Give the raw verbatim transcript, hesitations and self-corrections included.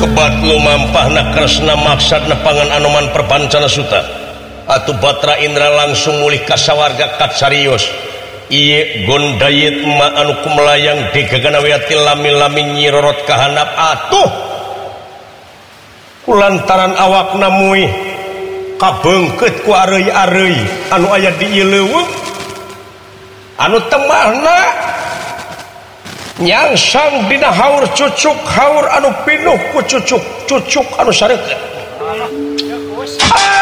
kebat lu mampahna kresna maksad nepangan anoman perpancana suta atuh Batra Indra langsung mulih ka sawarga katsarios ieu gondayet ma anu kumelayang digagana wiati lami-lami nyirorot ka handap atuh kulantaran awakna muih kabeungkeut ku areuy-areuy anu aya di ieu leuweung anu temahna nyangsang dina haur cucuk haur anu pinuh ku cucuk cucuk anu sareukeut